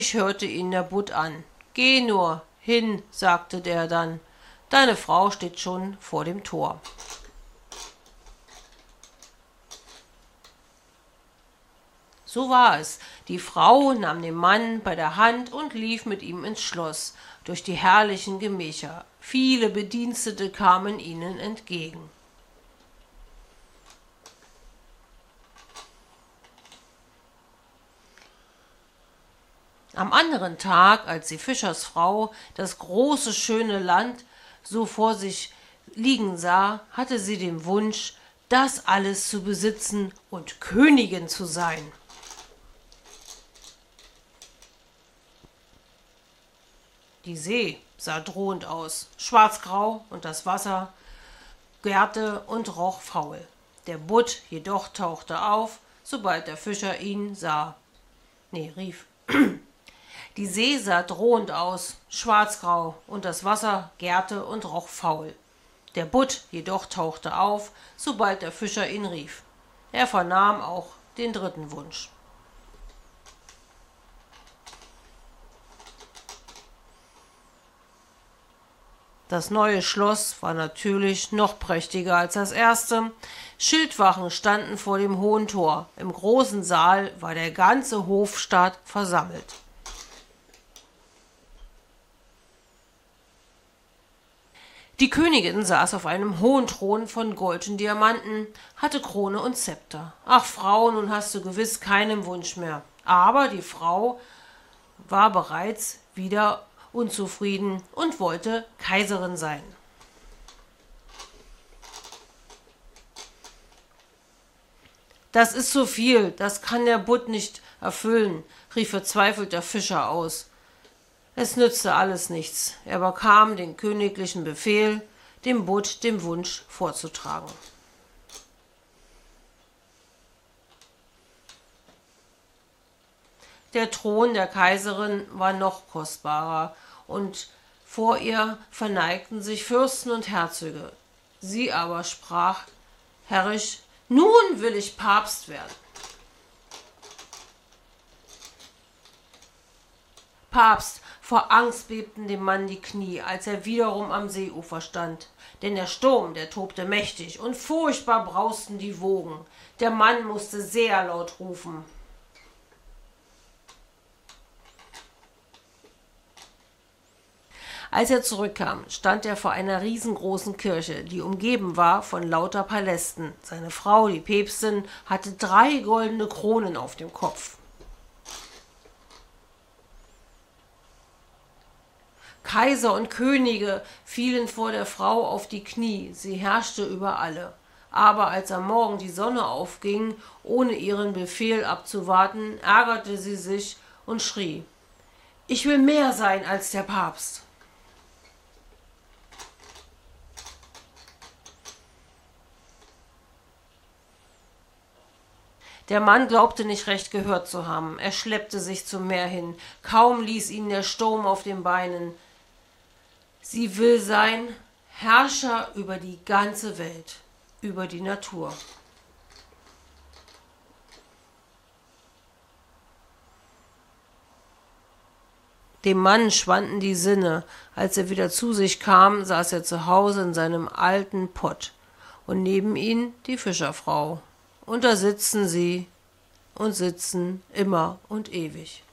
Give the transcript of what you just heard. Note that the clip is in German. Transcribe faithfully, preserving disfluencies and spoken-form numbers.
hörte ihn der Butt an. »Geh nur hin«, sagte der dann, »deine Frau steht schon vor dem Tor.« So war es. Die Frau nahm den Mann bei der Hand und lief mit ihm ins Schloss, durch die herrlichen Gemächer. Viele Bedienstete kamen ihnen entgegen. Am anderen Tag, als die Fischersfrau das große, schöne Land so vor sich liegen sah, hatte sie den Wunsch, das alles zu besitzen und Königin zu sein. Die See sah drohend aus, schwarzgrau, und das Wasser gärte und roch faul. Der Butt jedoch tauchte auf, sobald der Fischer ihn sah. Nee, rief. Die See sah drohend aus, schwarzgrau, und das Wasser gärte und roch faul. Der Butt jedoch tauchte auf, sobald der Fischer ihn rief. Er vernahm auch den dritten Wunsch. Das neue Schloss war natürlich noch prächtiger als das erste. Schildwachen standen vor dem hohen Tor. Im großen Saal war der ganze Hofstaat versammelt. Die Königin saß auf einem hohen Thron von Gold und Diamanten, hatte Krone und Zepter. Ach, Frau, nun hast du gewiss keinen Wunsch mehr. Aber die Frau war bereits wieder unzufrieden und wollte Kaiserin sein. »Das ist zu viel, das kann der Butt nicht erfüllen«, rief verzweifelt der Fischer aus. Es nützte alles nichts. Er bekam den königlichen Befehl, dem Butt den Wunsch vorzutragen. Der Thron der Kaiserin war noch kostbarer, und vor ihr verneigten sich Fürsten und Herzöge. Sie aber sprach herrisch: »Nun will ich Papst werden.« Papst, vor Angst bebten dem Mann die Knie, als er wiederum am Seeufer stand. Denn der Sturm, der tobte mächtig, und furchtbar brausten die Wogen. Der Mann musste sehr laut rufen. Als er zurückkam, stand er vor einer riesengroßen Kirche, die umgeben war von lauter Palästen. Seine Frau, die Päpstin, hatte drei goldene Kronen auf dem Kopf. Kaiser und Könige fielen vor der Frau auf die Knie, sie herrschte über alle. Aber als am Morgen die Sonne aufging, ohne ihren Befehl abzuwarten, ärgerte sie sich und schrie: »Ich will mehr sein als der Papst!« Der Mann glaubte nicht recht gehört zu haben. Er schleppte sich zum Meer hin. Kaum ließ ihn der Sturm auf den Beinen. Sie will sein Herrscher über die ganze Welt, über die Natur. Dem Mann schwanden die Sinne. Als er wieder zu sich kam, saß er zu Hause in seinem alten Pott und neben ihm die Fischerfrau. Und da sitzen sie und sitzen immer und ewig.